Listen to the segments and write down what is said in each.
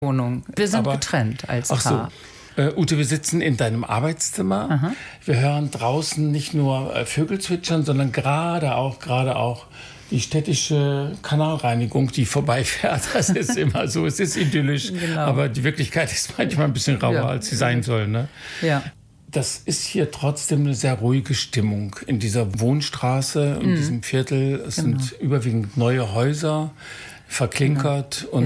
Wohnung. Wir sind getrennt als Paar. Ute, wir sitzen in deinem Arbeitszimmer. Aha. Wir hören draußen nicht nur Vögel zwitschern, sondern gerade auch die städtische Kanalreinigung, die vorbeifährt. Das ist immer so, es ist idyllisch, genau. Aber die Wirklichkeit ist manchmal ein bisschen rauer, als sie sein soll. Ne? Ja. Das ist hier trotzdem eine sehr ruhige Stimmung in dieser Wohnstraße, in diesem Viertel. Es sind überwiegend neue Häuser, verklinkert und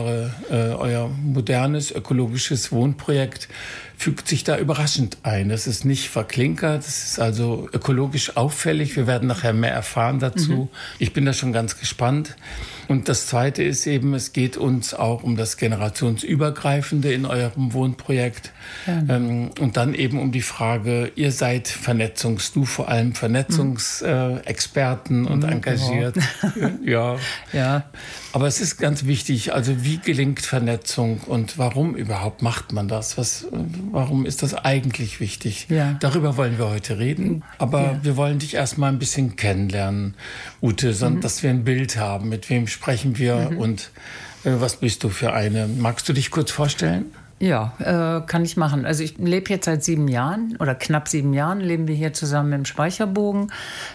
euer modernes ökologisches Wohnprojekt fügt sich da überraschend ein. Das ist nicht verklinkert, das ist also ökologisch auffällig. Wir werden nachher mehr erfahren dazu. Ich bin da schon ganz gespannt. Und das Zweite ist eben, es geht uns auch um das Generationsübergreifende in eurem Wohnprojekt. Und dann eben um die Frage, ihr seid du vor allem Vernetzungsexperten und engagiert. Ja. Aber es ist ganz wichtig, also wie gelingt Vernetzung und warum überhaupt macht man das? Warum ist das eigentlich wichtig? Ja. Darüber wollen wir heute reden. Aber wir wollen dich erstmal ein bisschen kennenlernen, Ute, dass wir ein Bild haben, mit wem sprechen wir und was bist du für eine? Magst du dich kurz vorstellen? Ja, kann ich machen. Also ich lebe jetzt seit 7 Jahren oder knapp 7 Jahren leben wir hier zusammen im Speicherbogen.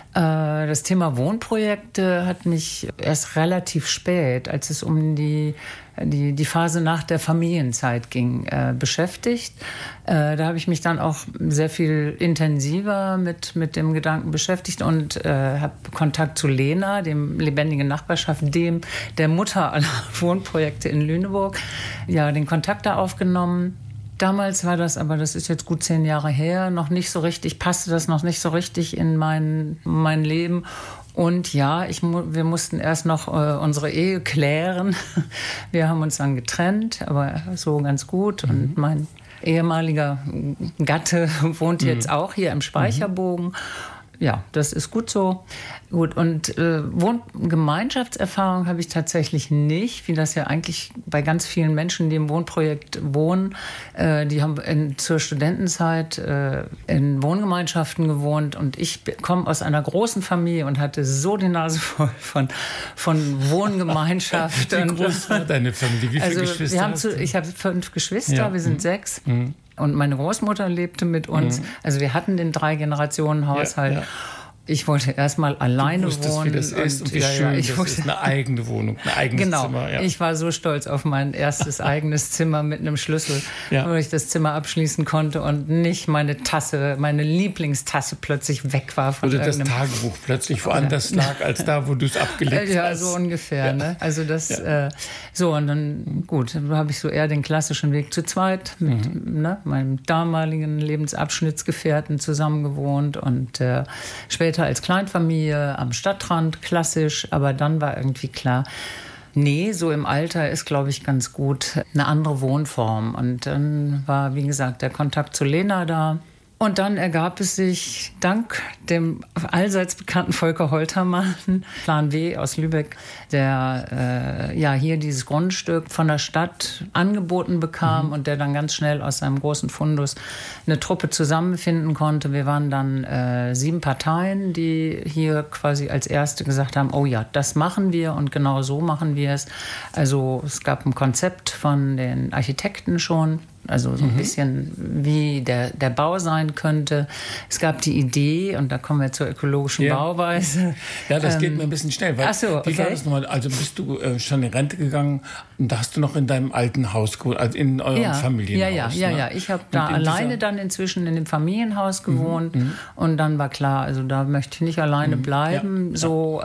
Das Thema Wohnprojekte hat mich erst relativ spät, als es um die Phase nach der Familienzeit ging, beschäftigt. Da habe ich mich dann auch sehr viel intensiver mit dem Gedanken beschäftigt und habe Kontakt zu Lena, dem Lebendige Nachbarschaft, der Mutter aller Wohnprojekte in Lüneburg, den Kontakt da aufgenommen. Damals war das, aber das ist jetzt gut 10 Jahre her, passte das noch nicht so richtig in mein Leben. Und wir mussten erst noch unsere Ehe klären. Wir haben uns dann getrennt, aber so ganz gut. Und mein ehemaliger Gatte wohnt jetzt auch hier im Speicherbogen. Ja, das ist gut so. Gut, und Gemeinschaftserfahrung habe ich tatsächlich nicht, wie das ja eigentlich bei ganz vielen Menschen, die im Wohnprojekt wohnen. Die haben zur Studentenzeit in Wohngemeinschaften gewohnt und ich komme aus einer großen Familie und hatte so die Nase voll von Wohngemeinschaft. Wie groß war deine Familie? Wie viele Geschwister hast du? Ich habe 5 Geschwister, wir sind 6. Und meine Großmutter lebte mit uns. Also wir hatten den 3-Generationen-Haushalt. Ja. Ich wollte erst mal alleine wohnen. Wie das ist und wie schön das ist. Eine eigene Wohnung, ein eigenes Zimmer. Genau, ich war so stolz auf mein erstes eigenes Zimmer mit einem Schlüssel, wo ich das Zimmer abschließen konnte und nicht meine Lieblingstasse plötzlich weg war. Oder das Tagebuch plötzlich woanders lag, als da, wo du es abgelegt hast. Ja, so ungefähr. Ja. Ne? Also und dann, habe ich so eher den klassischen Weg zu zweit mit meinem damaligen Lebensabschnittsgefährten zusammen gewohnt und später als Kleinfamilie am Stadtrand, klassisch, aber dann war irgendwie klar, so im Alter ist, glaube ich, ganz gut eine andere Wohnform. Und dann war, wie gesagt, der Kontakt zu Lena da. Und dann ergab es sich dank dem allseits bekannten Volker Holtermann, Plan W aus Lübeck, der hier dieses Grundstück von der Stadt angeboten bekam und der dann ganz schnell aus seinem großen Fundus eine Truppe zusammenfinden konnte. Wir waren dann 7 Parteien, die hier quasi als erste gesagt haben, das machen wir und genau so machen wir es. Also es gab ein Konzept von den Architekten schon. Also so ein bisschen, wie der Bau sein könnte. Es gab die Idee, und da kommen wir zur ökologischen Bauweise. Ja, das geht mir ein bisschen schnell. Weil wie war das nochmal? Also bist du schon in Rente gegangen und da hast du noch in deinem alten Haus gewohnt, also in eurem Familienhaus? Ja. Ich habe da alleine dann inzwischen in dem Familienhaus gewohnt. Und dann war klar, also da möchte ich nicht alleine bleiben.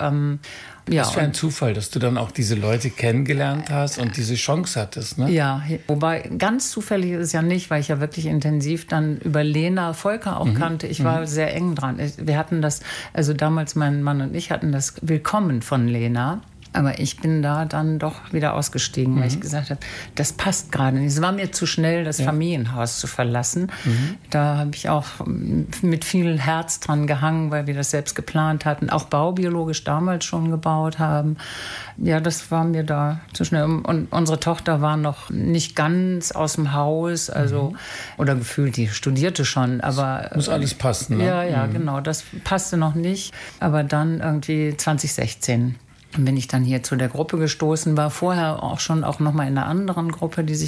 Was für ein Zufall, dass du dann auch diese Leute kennengelernt hast und diese Chance hattest, ne? Ja, wobei ganz zufällig ist es ja nicht, weil ich ja wirklich intensiv dann über Lena Volker auch kannte. Ich war sehr eng dran. Wir hatten das, also damals mein Mann und ich hatten das Willkommen von Lena. Aber ich bin da dann doch wieder ausgestiegen, weil ich gesagt habe, das passt gerade nicht. Es war mir zu schnell, das Familienhaus zu verlassen. Da habe ich auch mit viel Herz dran gehangen, weil wir das selbst geplant hatten, auch baubiologisch damals schon gebaut haben. Ja, das war mir da zu schnell. Und unsere Tochter war noch nicht ganz aus dem Haus, also oder gefühlt, die studierte schon, aber muss alles passen, ne? Ja, genau, das passte noch nicht. Aber dann irgendwie 2016 bin ich dann hier zu der Gruppe gestoßen, war vorher auch schon noch mal in einer anderen Gruppe, die sich